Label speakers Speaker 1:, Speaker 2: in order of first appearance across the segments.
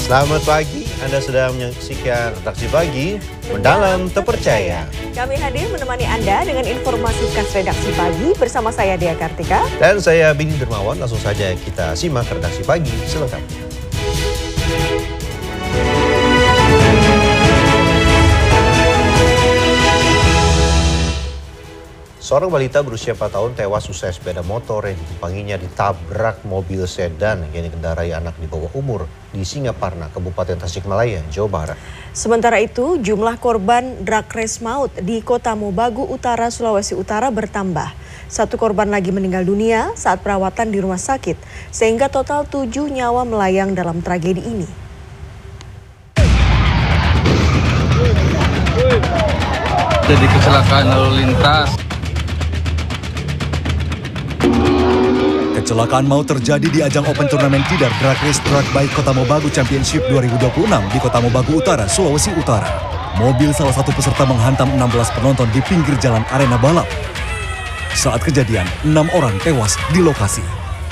Speaker 1: Selamat pagi, Anda sedang menyaksikan Redaksi Pagi, Mendalam Terpercaya.
Speaker 2: Kami hadir menemani Anda dengan informasi khas Redaksi Pagi bersama saya Dea Kartika.
Speaker 1: Dan saya Bini Dermawan, langsung saja kita simak Redaksi Pagi selengkapnya. Seorang balita berusia 4 tahun tewas usai sepeda motor yang ditumpanginya ditabrak mobil sedan yang dikendarai anak di bawah umur di Singaparna, Kabupaten Tasikmalaya, Jawa Barat. Sementara itu, jumlah korban drag race maut di Kota Mobagu Utara, Sulawesi Utara bertambah. Satu korban lagi meninggal dunia saat perawatan di rumah sakit, sehingga total 7 nyawa melayang dalam tragedi ini.
Speaker 3: Jadi kecelakaan lalu lintas.
Speaker 4: Kecelakaan maut terjadi di ajang Open Turnamen Tidar Drag Race Drag Bike Kota Mobagu Championship 2026 di Kota Mobagu Utara, Sulawesi Utara. Mobil salah satu peserta menghantam 16 penonton di pinggir jalan arena balap. Saat kejadian, 6 orang tewas di lokasi.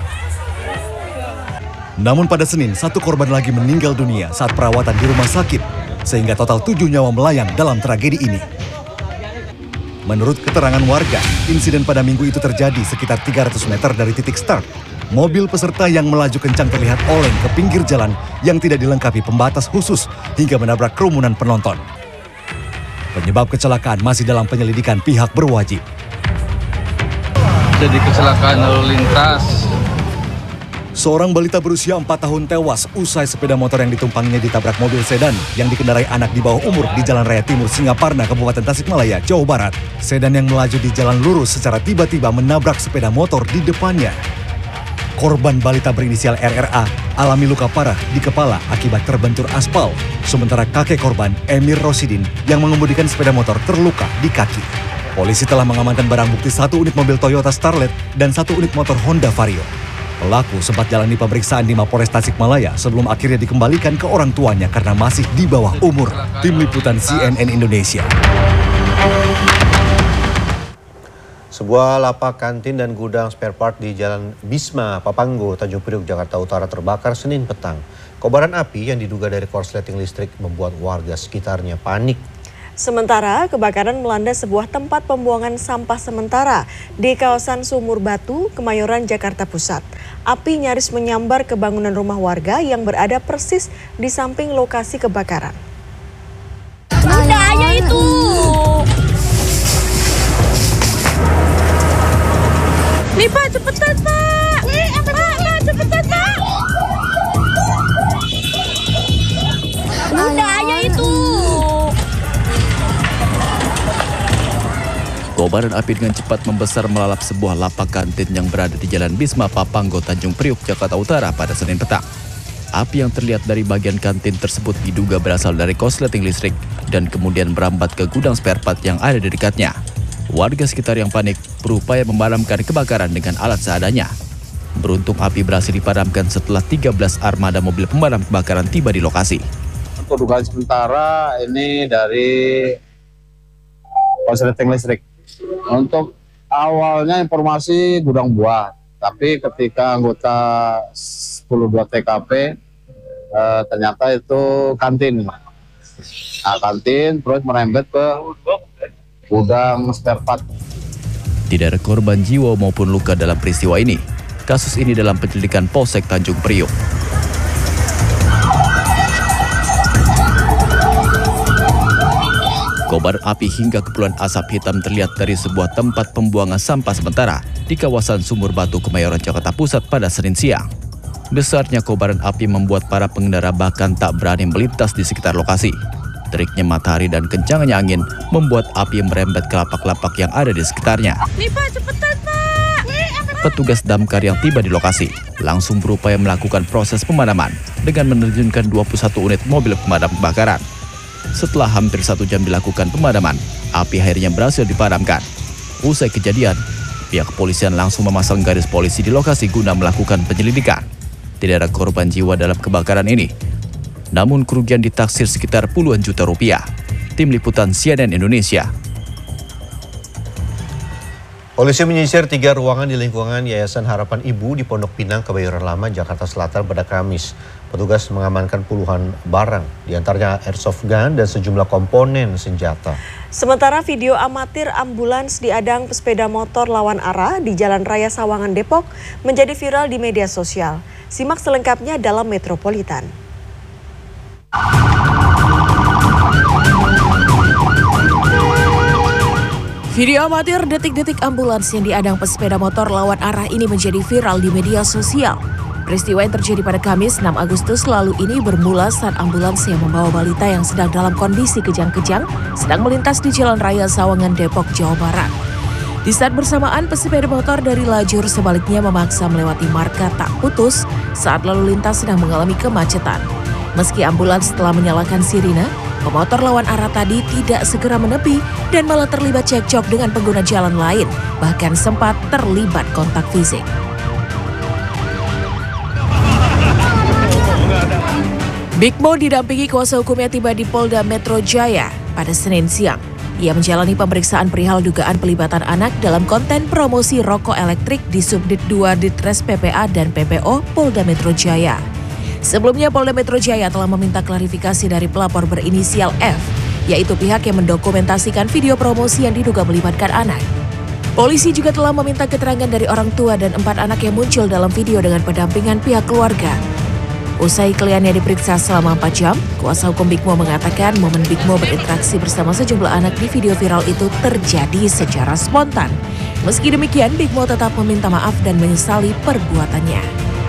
Speaker 4: Namun pada Senin, satu korban lagi meninggal dunia saat perawatan di rumah sakit, sehingga total 7 nyawa melayang dalam tragedi ini. Menurut keterangan warga, insiden pada minggu itu terjadi sekitar 300 meter dari titik start. Mobil peserta yang melaju kencang terlihat oleng ke pinggir jalan yang tidak dilengkapi pembatas khusus hingga menabrak kerumunan penonton. Penyebab kecelakaan masih dalam penyelidikan pihak berwajib.
Speaker 3: Jadi kecelakaan lalu lintas.
Speaker 4: Seorang balita berusia 4 tahun tewas usai sepeda motor yang ditumpanginya ditabrak mobil sedan yang dikendarai anak di bawah umur di Jalan Raya Timur Singaparna, Kabupaten Tasikmalaya, Jawa Barat. Sedan yang melaju di jalan lurus secara tiba-tiba menabrak sepeda motor di depannya. Korban balita berinisial RRA alami luka parah di kepala akibat terbentur aspal. Sementara kakek korban, Emir Rosidin, yang mengemudikan sepeda motor terluka di kaki. Polisi telah mengamankan barang bukti 1 unit mobil Toyota Starlet dan 1 unit motor Honda Vario. Pelaku sempat jalani pemeriksaan di Mapores Tasikmalaya sebelum akhirnya dikembalikan ke orang tuanya karena masih di bawah umur. Tim Liputan CNN Indonesia.
Speaker 1: Sebuah lapak kantin dan gudang spare part di Jalan Bisma, Papanggo, Tanjung Priok, Jakarta Utara terbakar Senin petang. Kobaran api yang diduga dari korsleting listrik membuat warga sekitarnya panik.
Speaker 2: Sementara kebakaran melanda sebuah tempat pembuangan sampah sementara di kawasan Sumur Batu, Kemayoran, Jakarta Pusat. Api nyaris menyambar ke bangunan rumah warga yang berada persis di samping lokasi kebakaran.
Speaker 5: Udah aja itu. Nih Pak, cepetan Pak. Pak, cepetan Pak. Udah aja itu.
Speaker 6: Kobaran api dengan cepat membesar melalap sebuah lapak kantin yang berada di Jalan Bisma, Papanggo, Tanjung Priok, Jakarta Utara pada Senin petang. Api yang terlihat dari bagian kantin tersebut diduga berasal dari korsleting listrik dan kemudian merambat ke gudang spare part yang ada di dekatnya. Warga sekitar yang panik berupaya memadamkan kebakaran dengan alat seadanya. Beruntung api berhasil dipadamkan setelah 13 armada mobil pemadam kebakaran tiba di lokasi.
Speaker 7: Untuk dugaan sementara ini dari korsleting listrik. Untuk awalnya informasi gudang buah, tapi ketika anggota 10-2 TKP ternyata itu kantin. Nah, kantin terus merembet ke gudang spare part.
Speaker 6: Tidak ada korban jiwa maupun luka dalam peristiwa ini. Kasus ini dalam penyelidikan Polsek Tanjung Priok. Kobaran api hingga kepulan asap hitam terlihat dari sebuah tempat pembuangan sampah sementara di kawasan Sumur Batu, Kemayoran, Jakarta Pusat pada Senin siang. Besarnya kobaran api membuat para pengendara bahkan tak berani melintas di sekitar lokasi. Teriknya matahari dan kencangnya angin membuat api merembet ke lapak-lapak yang ada di sekitarnya.
Speaker 5: Nih Pak, cepetan Pak.
Speaker 6: Petugas damkar yang tiba di lokasi langsung berupaya melakukan proses pemadaman dengan menerjunkan 21 unit mobil pemadam kebakaran. Setelah hampir 1 jam dilakukan pemadaman, api akhirnya berhasil dipadamkan. Usai kejadian, pihak kepolisian langsung memasang garis polisi di lokasi guna melakukan penyelidikan. Tidak ada korban jiwa dalam kebakaran ini. Namun kerugian ditaksir sekitar puluhan juta rupiah. Tim Liputan CNN Indonesia.
Speaker 1: Polisi menyisir 3 ruangan di lingkungan Yayasan Harapan Ibu di Pondok Pinang, Kebayoran Lama, Jakarta Selatan pada Kamis. Petugas mengamankan puluhan barang, diantaranya airsoft gun dan sejumlah komponen senjata.
Speaker 2: Sementara video amatir ambulans diadang pesepeda motor lawan arah di Jalan Raya Sawangan, Depok menjadi viral di media sosial. Simak selengkapnya dalam Metropolitan.
Speaker 8: Video amatir detik-detik ambulans yang diadang pesepeda motor lawan arah ini menjadi viral di media sosial. Peristiwa yang terjadi pada Kamis 6 Agustus lalu ini bermula saat ambulans yang membawa balita yang sedang dalam kondisi kejang-kejang sedang melintas di Jalan Raya Sawangan, Depok, Jawa Barat. Di saat bersamaan, pesepeda motor dari lajur sebaliknya memaksa melewati marka tak putus saat lalu lintas sedang mengalami kemacetan. Meski ambulans telah menyalakan sirine, pemotor lawan arah tadi tidak segera menepi dan malah terlibat cekcok dengan pengguna jalan lain, bahkan sempat terlibat kontak fisik. Big Mo didampingi kuasa hukumnya tiba di Polda Metro Jaya pada Senin siang. Ia menjalani pemeriksaan perihal dugaan pelibatan anak dalam konten promosi rokok elektrik di Subdit 2 Ditres PPA dan PPO Polda Metro Jaya. Sebelumnya Polda Metro Jaya telah meminta klarifikasi dari pelapor berinisial F, yaitu pihak yang mendokumentasikan video promosi yang diduga melibatkan anak. Polisi juga telah meminta keterangan dari orang tua dan 4 anak yang muncul dalam video dengan pendampingan pihak keluarga. Usai kliennya diperiksa selama 4 jam, kuasa hukum Big Mo mengatakan momen Big Mo berinteraksi bersama sejumlah anak di video viral itu terjadi secara spontan. Meski demikian, Big Mo tetap meminta maaf dan menyesali perbuatannya.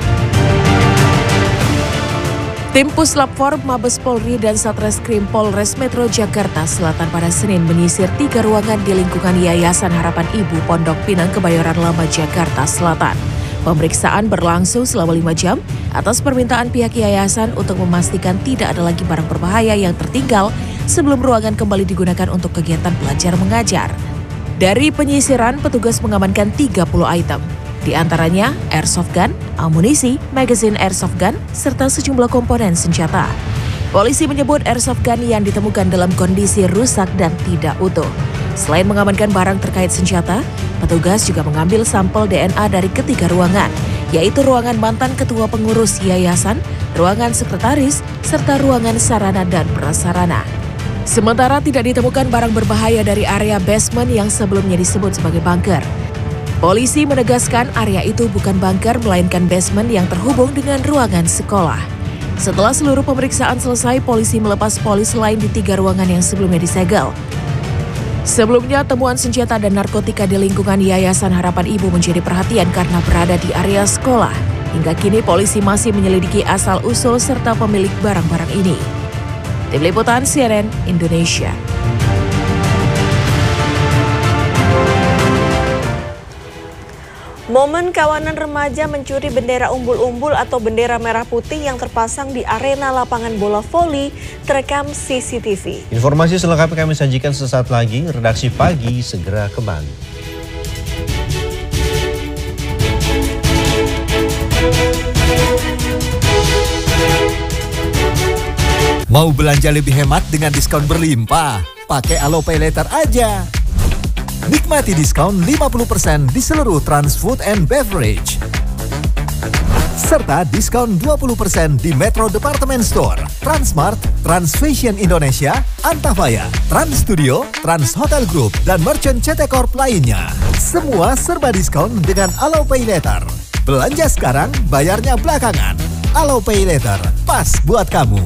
Speaker 8: Tim Puslap 4 Mabes Polri dan Satreskrim Polres Metro Jakarta Selatan pada Senin menyisir 3 ruangan di lingkungan Yayasan Harapan Ibu Pondok Pinang, Kebayoran Lama, Jakarta Selatan. Pemeriksaan berlangsung selama 5 jam atas permintaan pihak yayasan untuk memastikan tidak ada lagi barang berbahaya yang tertinggal sebelum ruangan kembali digunakan untuk kegiatan belajar mengajar. Dari penyisiran, petugas mengamankan 30 item. Di antaranya airsoft gun, amunisi, magazine airsoft gun, serta sejumlah komponen senjata. Polisi menyebut airsoft gun yang ditemukan dalam kondisi rusak dan tidak utuh. Selain mengamankan barang terkait senjata, petugas juga mengambil sampel DNA dari ketiga ruangan, yaitu ruangan mantan ketua pengurus yayasan, ruangan sekretaris, serta ruangan sarana dan prasarana. Sementara tidak ditemukan barang berbahaya dari area basement yang sebelumnya disebut sebagai bunker. Polisi menegaskan area itu bukan bunker melainkan basement yang terhubung dengan ruangan sekolah. Setelah seluruh pemeriksaan selesai, polisi melepas polis lain di 3 ruangan yang sebelumnya disegel. Sebelumnya, temuan senjata dan narkotika di lingkungan Yayasan Harapan Ibu menjadi perhatian karena berada di area sekolah. Hingga kini polisi masih menyelidiki asal-usul serta pemilik barang-barang ini. Tim Liputan CNN Indonesia.
Speaker 2: Momen kawanan remaja mencuri bendera umbul-umbul atau bendera merah putih yang terpasang di arena lapangan bola voli terekam CCTV.
Speaker 1: Informasi selengkapnya kami sajikan sesaat lagi. Redaksi Pagi segera kembali.
Speaker 4: Mau belanja lebih hemat dengan diskon berlimpah? Pakai Alo Pay Later aja. Nikmati diskon 50% di seluruh Trans Food and Beverage. Serta diskon 20% di Metro Department Store, Transmart, Trans Fashion Indonesia, Antafaya, Trans Studio, Trans Hotel Group, dan merchant CT Corp lainnya. Semua serba diskon dengan Alo Pay Later. Belanja sekarang, bayarnya belakangan. Alo Pay Later, pas buat kamu.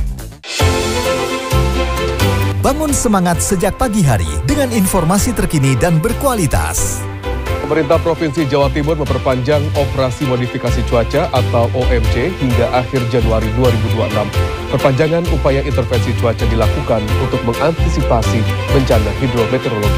Speaker 4: Bangun semangat sejak pagi hari dengan informasi terkini dan berkualitas.
Speaker 9: Pemerintah Provinsi Jawa Timur memperpanjang operasi modifikasi cuaca atau OMC hingga akhir Januari 2026. Perpanjangan upaya intervensi cuaca dilakukan untuk mengantisipasi bencana hidrometeorologi.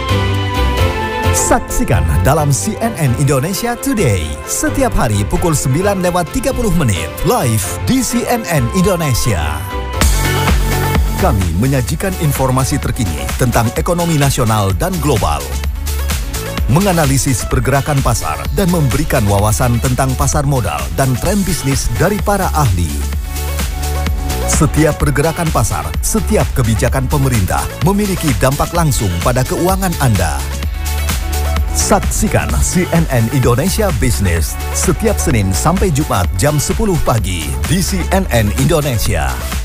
Speaker 4: Saksikan dalam CNN Indonesia Today setiap hari pukul 9:30 live di CNN Indonesia. Kami menyajikan informasi terkini tentang ekonomi nasional dan global, menganalisis pergerakan pasar dan memberikan wawasan tentang pasar modal dan tren bisnis dari para ahli. Setiap pergerakan pasar, setiap kebijakan pemerintah memiliki dampak langsung pada keuangan Anda.
Speaker 10: Saksikan CNN Indonesia Business setiap Senin sampai Jumat jam 10 pagi di CNN Indonesia.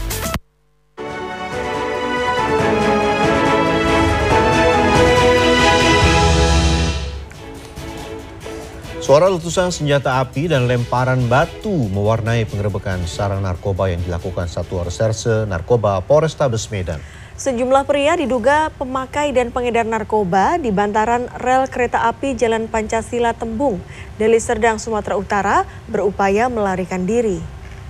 Speaker 1: Suara letusan senjata api dan lemparan batu mewarnai penggerebekan sarang narkoba yang dilakukan Satuan Reserse Narkoba Polrestabes Medan.
Speaker 2: Sejumlah pria diduga pemakai dan pengedar narkoba di bantaran rel kereta api Jalan Pancasila Tembung, Deli Serdang, Sumatera Utara berupaya melarikan diri.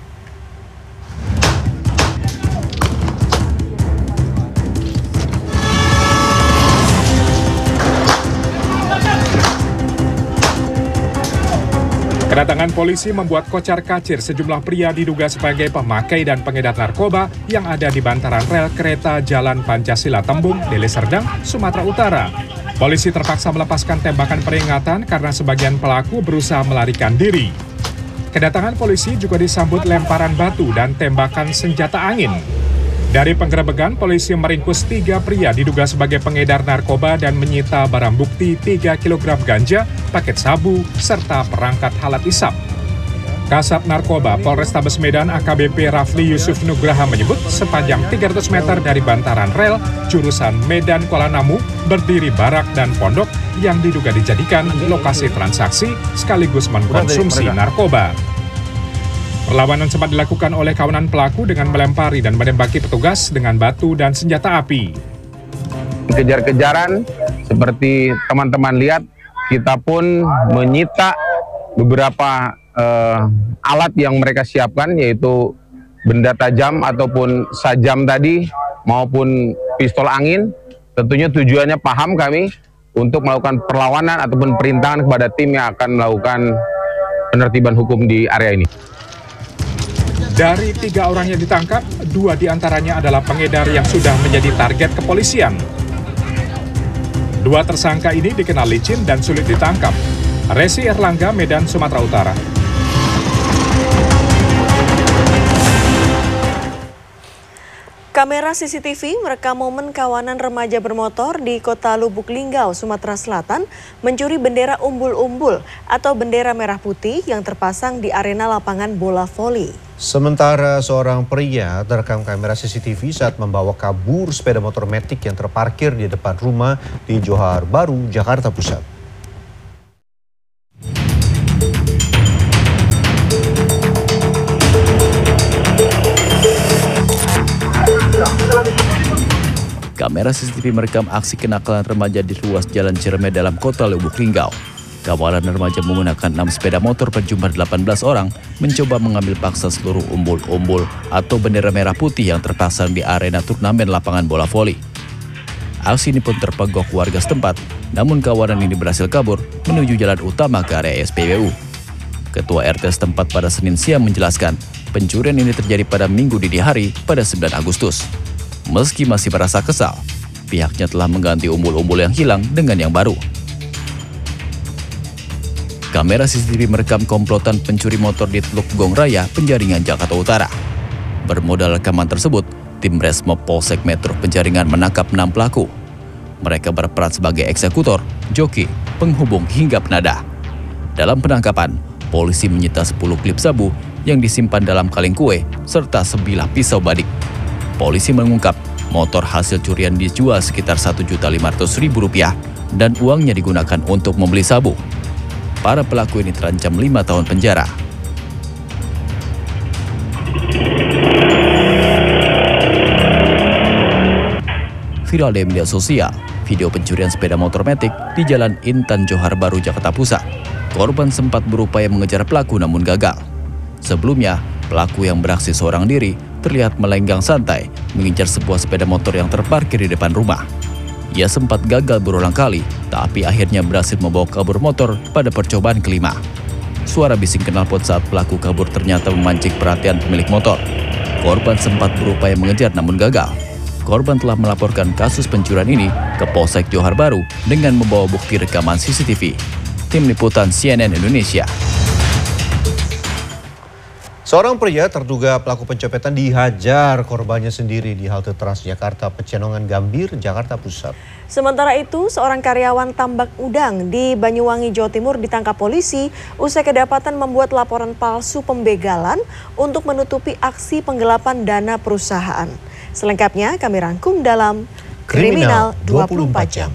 Speaker 11: Kedatangan polisi membuat kocar-kacir sejumlah pria diduga sebagai pemakai dan pengedar narkoba yang ada di bantaran rel kereta Jalan Pancasila Tembung, Deli Serdang, Sumatera Utara. Polisi terpaksa melepaskan tembakan peringatan karena sebagian pelaku berusaha melarikan diri. Kedatangan polisi juga disambut lemparan batu dan tembakan senjata angin. Dari penggerebekan, polisi meringkus 3 pria diduga sebagai pengedar narkoba dan menyita barang bukti 3 kg ganja, paket sabu, serta perangkat alat isap. Kasat Narkoba Polrestabes Medan AKBP Rafli Yusuf Nugraha menyebut sepanjang 300 meter dari bantaran rel jurusan Medan Kuala Namu berdiri barak dan pondok yang diduga dijadikan lokasi transaksi sekaligus mengkonsumsi narkoba. Perlawanan sempat dilakukan oleh kawanan pelaku dengan melempari dan menembaki petugas dengan batu dan senjata api.
Speaker 12: Kejar-kejaran seperti teman-teman lihat, kita pun menyita beberapa alat yang mereka siapkan, yaitu benda tajam ataupun sajam tadi maupun pistol angin. Tentunya tujuannya paham kami untuk melakukan perlawanan ataupun perintangan kepada tim yang akan melakukan penertiban hukum di area ini.
Speaker 11: Dari 3 orang yang ditangkap, 2 diantaranya adalah pengedar yang sudah menjadi target kepolisian. 2 tersangka ini dikenal licin dan sulit ditangkap. Resi Erlangga, Medan, Sumatera Utara.
Speaker 2: Kamera CCTV merekam momen kawanan remaja bermotor di Kota Lubuk Linggau, Sumatera Selatan mencuri bendera umbul-umbul atau bendera merah putih yang terpasang di arena lapangan bola voli.
Speaker 1: Sementara seorang pria terekam kamera CCTV saat membawa kabur sepeda motor Matic yang terparkir di depan rumah di Johar Baru, Jakarta Pusat.
Speaker 6: Kamera CCTV merekam aksi kenakalan remaja di ruas Jalan Ciremai dalam Kota Lubuk Linggau. Kawanan remaja menggunakan 6 sepeda motor berjumlah 18 orang mencoba mengambil paksa seluruh umbul-umbul atau bendera merah putih yang terpasang di arena turnamen lapangan bola voli. Aksi ini pun terpegok warga setempat, namun kawanan ini berhasil kabur menuju jalan utama ke area SPBU. Ketua RT setempat pada Senin siang menjelaskan, pencurian ini terjadi pada Minggu dini hari pada 9 Agustus. Meski masih merasa kesal, pihaknya telah mengganti umbul-umbul yang hilang dengan yang baru. Kamera CCTV merekam komplotan pencuri motor di Teluk Gong Raya, Penjaringan, Jakarta Utara. Bermodal rekaman tersebut, tim Resmob Polsek Metro Penjaringan menangkap 6 pelaku. Mereka berperan sebagai eksekutor, joki, penghubung hingga penadah. Dalam penangkapan, polisi menyita 10 klip sabu yang disimpan dalam kaleng kue serta sebilah pisau badik. Polisi mengungkap motor hasil curian dijual sekitar Rp1.500.000 dan uangnya digunakan untuk membeli sabu. Para pelaku ini terancam 5 tahun penjara. Viral di media sosial, video pencurian sepeda motor Matic di Jalan Intan Johar Baru, Jakarta Pusat. Korban sempat berupaya mengejar pelaku namun gagal. Sebelumnya, pelaku yang beraksi seorang diri terlihat melenggang santai mengincar sebuah sepeda motor yang terparkir di depan rumah. Ia sempat gagal berulang kali, tapi akhirnya berhasil membawa kabur motor pada percobaan kelima. Suara bising knalpot saat pelaku kabur ternyata memancing perhatian pemilik motor. Korban sempat berupaya mengejar namun gagal. Korban telah melaporkan kasus pencurian ini ke Polsek Johar Baru dengan membawa bukti rekaman CCTV. Tim Liputan CNN Indonesia.
Speaker 1: Seorang pria terduga pelaku pencopetan dihajar korbannya sendiri di halte Transjakarta Pecenongan Gambir, Jakarta Pusat.
Speaker 2: Sementara itu, seorang karyawan tambak udang di Banyuwangi, Jawa Timur ditangkap polisi usai kedapatan membuat laporan palsu pembegalan untuk menutupi aksi penggelapan dana perusahaan. Selengkapnya kami rangkum dalam Kriminal 24 Jam.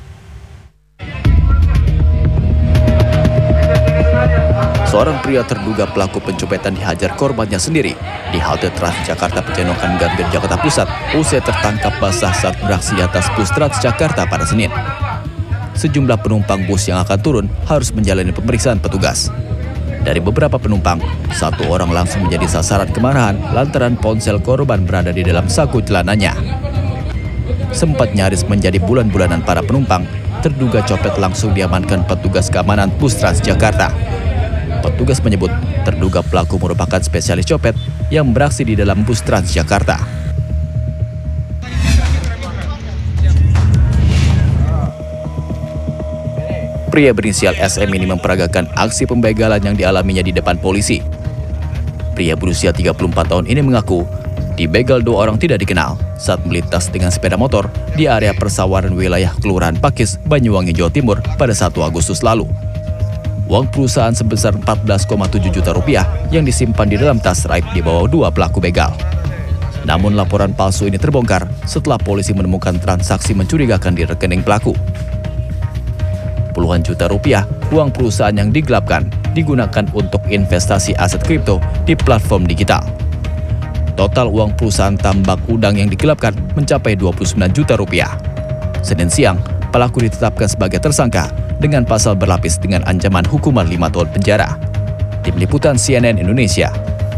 Speaker 6: Seorang pria terduga pelaku pencopetan dihajar korbannya sendiri di halte Transjakarta Pecenongan Gambir, Jakarta Pusat usai tertangkap basah saat beraksi atas bus Transjakarta pada Senin. Sejumlah penumpang bus yang akan turun harus menjalani pemeriksaan petugas. Dari beberapa penumpang, satu orang langsung menjadi sasaran kemarahan lantaran ponsel korban berada di dalam saku celananya. Sempat nyaris menjadi bulan-bulanan para penumpang, terduga copet langsung diamankan petugas keamanan bus Transjakarta. Petugas menyebut terduga pelaku merupakan spesialis copet yang beraksi di dalam bus Transjakarta. Pria berinisial SM ini memperagakan aksi pembegalan yang dialaminya di depan polisi. Pria berusia 34 tahun ini mengaku dibegal dua orang tidak dikenal saat melintas dengan sepeda motor di area persawahan wilayah Kelurahan Pakis, Banyuwangi, Jawa Timur pada 1 Agustus lalu. Uang perusahaan sebesar 14,7 juta rupiah yang disimpan di dalam tas raib dibawa dua pelaku begal. Namun laporan palsu ini terbongkar setelah polisi menemukan transaksi mencurigakan di rekening pelaku. Puluhan juta rupiah uang perusahaan yang digelapkan digunakan untuk investasi aset kripto di platform digital. Total uang perusahaan tambak udang yang digelapkan mencapai 29 juta rupiah. Senin siang, pelaku ditetapkan sebagai tersangka dengan pasal berlapis dengan ancaman hukuman 5 tahun penjara. Tim Liputan CNN Indonesia.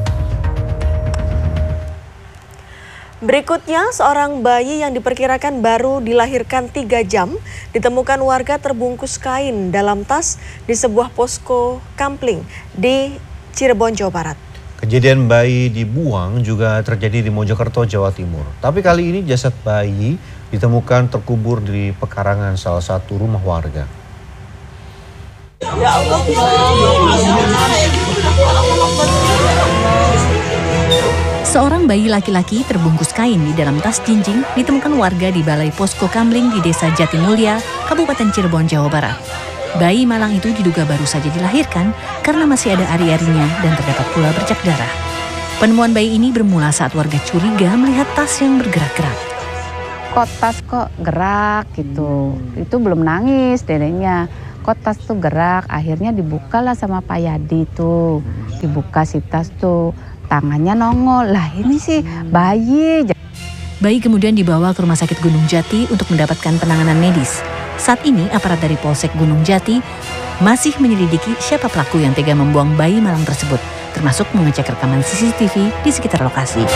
Speaker 2: Berikutnya, seorang bayi yang diperkirakan baru dilahirkan 3 jam ditemukan warga terbungkus kain dalam tas di sebuah posko kampling di Cirebon, Jawa Barat.
Speaker 1: Kejadian bayi dibuang juga terjadi di Mojokerto, Jawa Timur. Tapi kali ini jasad bayi ditemukan terkubur di pekarangan salah satu rumah warga.
Speaker 5: Ya Allah.
Speaker 13: Seorang bayi laki-laki terbungkus kain di dalam tas jinjing ditemukan warga di Balai Posko Kamling di Desa Jatimulya, Kabupaten Cirebon, Jawa Barat. Bayi malang itu diduga baru saja dilahirkan karena masih ada ari-arinya dan terdapat pula bercak darah. Penemuan bayi ini bermula saat warga curiga melihat tas yang bergerak-gerak.
Speaker 14: Kok tas kok gerak gitu, itu belum nangis dedeknya. Kok tas tuh gerak, akhirnya dibukalah sama Pak Yadi tuh. Dibuka si tas tuh, tangannya nongol, lah ini sih bayi.
Speaker 13: Bayi kemudian dibawa ke Rumah Sakit Gunung Jati untuk mendapatkan penanganan medis. Saat ini aparat dari Polsek Gunung Jati masih menyelidiki siapa pelaku yang tega membuang bayi malang tersebut, termasuk mengecek rekaman CCTV di sekitar lokasi.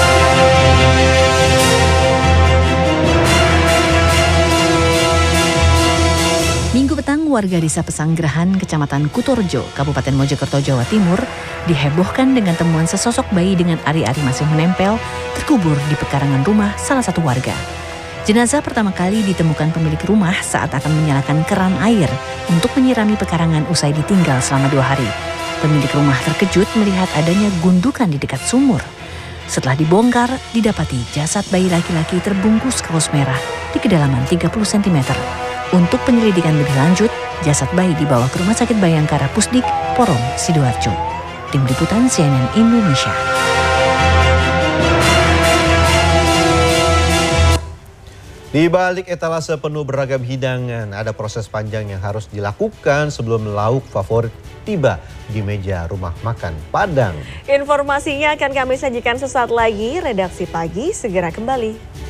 Speaker 13: Minggu petang, warga Desa Pesanggerahan, Kecamatan Kutorjo, Kabupaten Mojokerto, Jawa Timur, dihebohkan dengan temuan sesosok bayi dengan ari-ari masih menempel terkubur di pekarangan rumah salah satu warga. Jenazah pertama kali ditemukan pemilik rumah saat akan menyalakan keran air untuk menyirami pekarangan usai ditinggal selama 2 hari. Pemilik rumah terkejut melihat adanya gundukan di dekat sumur. Setelah dibongkar, didapati jasad bayi laki-laki terbungkus kaos merah di kedalaman 30 cm. Untuk penyelidikan lebih lanjut, jasad bayi dibawa ke Rumah Sakit Bayangkara Pusdik, Porong, Sidoarjo. Tim Liputan CNN Indonesia.
Speaker 1: Di balik etalase penuh beragam hidangan, ada proses panjang yang harus dilakukan sebelum lauk favorit tiba di meja rumah makan Padang.
Speaker 2: Informasinya akan kami sajikan sesaat lagi. Redaksi Pagi segera kembali.